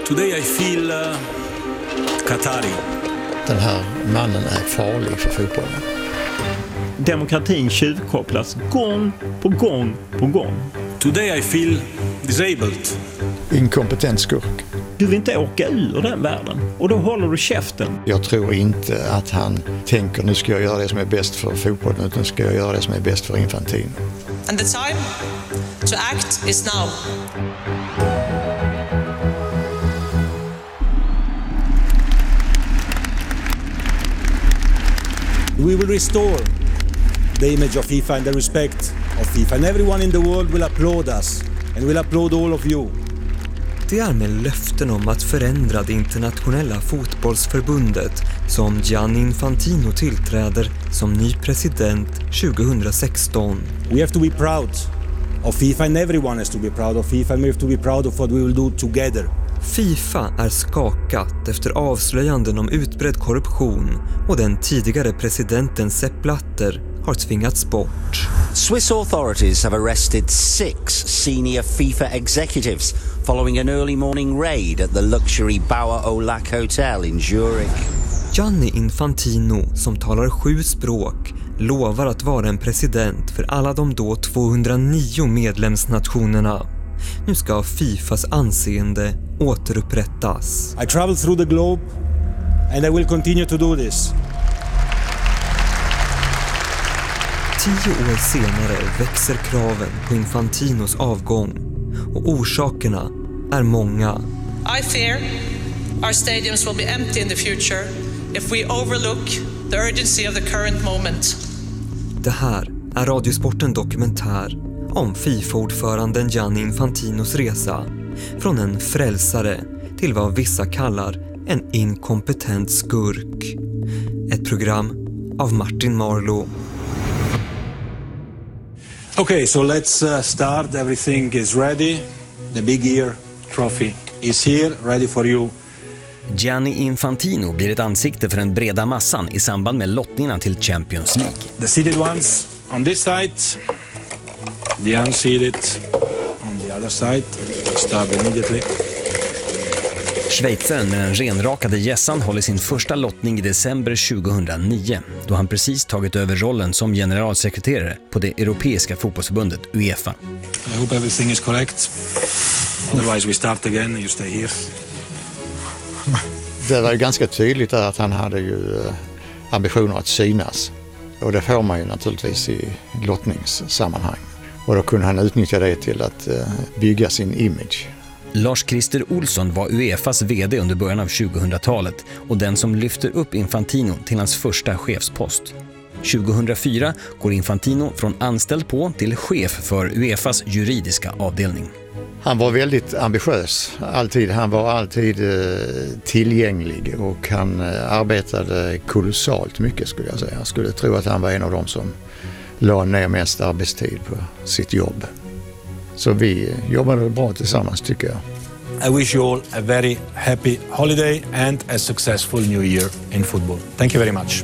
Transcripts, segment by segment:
Today I feel Qatari. Den här mannen är farlig för fotbollen. Demokratin tjuvkopplas gång på gång på gång. Today I feel disabled. Inkompetent skurk. Du vill inte åka ur den världen och då håller du käften. Jag tror inte att han tänker nu ska jag göra det som är bäst för fotbollen utan ska jag göra det som är bäst för Infantino. And the time to act is now. We will restore the image of FIFA and the respect of FIFA, and everyone in the world will applaud us and will applaud all of you. Det är med löften om att förändra det internationella fotbollsförbundet som Gianni Infantino tillträder som ny president 2016. We have to be proud of FIFA and everyone has to be proud of FIFA and we have to be proud of what we will do together. FIFA är skakat efter avslöjanden om utbredd korruption och den tidigare presidenten Sepp Blatter har tvingats bort. Swiss authorities have arrested 6 senior FIFA executives following an early morning raid at the luxury Bauer Olac Hotel in Zurich. Gianni Infantino, som talar 7 språk, lovar att vara en president för alla de då 209 medlemsnationerna. Nu ska FIFAs anseende återupprättas. I travel through the globe and I will continue to do this. 10 år senare växer kraven på Infantinos avgång och orsakerna är många. I fear our stadiums will be empty in the future if we overlook the urgency of the current moment. Det här är Radiosporten dokumentär om FIFA-ordföranden Gianni Infantinos resa från en frälsare till vad vissa kallar en inkompetent skurk. Ett program av Martin Marlow. Okay, so let's start. Everything is ready. The big ear trophy is here, ready for you. Gianni Infantino blir ett ansikte för den breda massan i samband med lottningarna till Champions League. The seated ones on this side, the unseated on the other side. Start immediately. Schweizaren med den renrakade gässan håller sin första lottning i december 2009 då han precis tagit över rollen som generalsekreterare på det europeiska fotbollsförbundet UEFA. I hope everything is correct. Otherwise we start again and you stay here. Det var ju ganska tydligt att han hade ju ambitioner att synas. Och det får man ju naturligtvis i lottningssammanhang. Och då kunde han utnyttja det till att bygga sin image. Lars-Christer Olsson var UEFAs vd under början av 2000-talet och den som lyfter upp Infantino till hans första chefspost. 2004 går Infantino från anställd på till chef för UEFAs juridiska avdelning. Han var väldigt ambitiös, alltid. Han var alltid tillgänglig och han arbetade kolossalt mycket skulle jag säga. Jag skulle tro att han var en av dem som la ner mest arbetstid på sitt jobb. Så vi jobbade bra tillsammans tycker jag. I wish you all a very happy holiday and a successful new year in football. Thank you very much.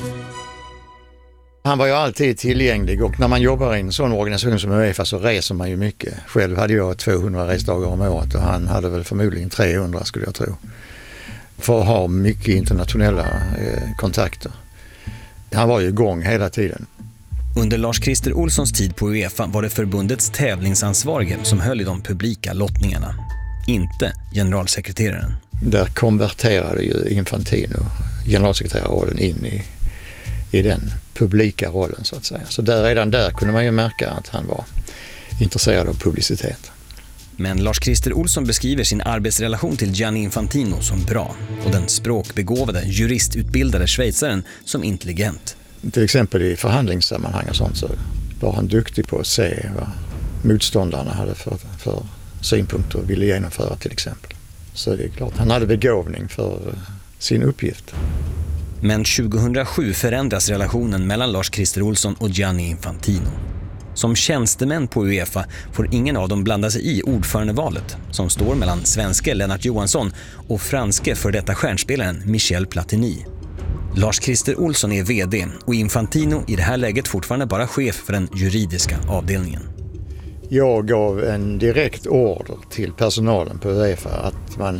Han var ju alltid tillgänglig och när man jobbar i en sån organisation som UEFA så reser man ju mycket. Själv hade jag 200 resdagar om året och han hade väl förmodligen 300 skulle jag tro. För att ha mycket internationella kontakter. Han var ju igång hela tiden. Under Lars-Christer Olssons tid på UEFA var det förbundets tävlingsansvarige som höll i de publika lottningarna. Inte generalsekreteraren. Där konverterade ju Infantino generalsekreterarrollen in i den publika rollen så att säga. Så redan där kunde man ju märka att han var intresserad av publicitet. Men Lars-Christer Olsson beskriver sin arbetsrelation till Gianni Infantino som bra och den språkbegåvade, juristutbildade schweizaren som intelligent. Till exempel i förhandlingssammanhang och sånt så var han duktig på att se vad motståndarna hade för synpunkter och ville genomföra till exempel. Så det är klart, han hade begåvning för sin uppgift. Men 2007 förändras relationen mellan Lars-Christer Olsson och Gianni Infantino. Som tjänstemän på UEFA får ingen av dem blanda sig i ordförandevalet som står mellan svenske Lennart Johansson och franske för detta stjärnspelaren Michel Platini. Lars-Christer Olsson är vd och Infantino i det här läget fortfarande bara chef för den juridiska avdelningen. Jag gav en direkt order till personalen på UEFA att man